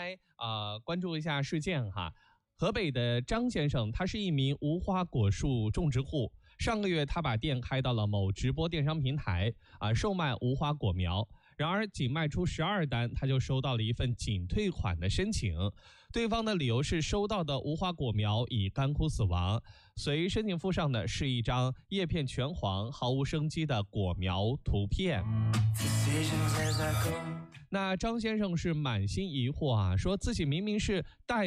来关注一下事件哈。河北的张先生，他是一名无花果树种植户。上个月，他把店开到了某直播电商平台售卖无花果苗。然而，仅卖出12单，他就收到了一份仅退款的申请。对方的理由是收到的无花果苗已干枯死亡，随申请附上的是一张叶片全黄、毫无生机的果苗图片。那张先生是满心疑惑说自己明明是带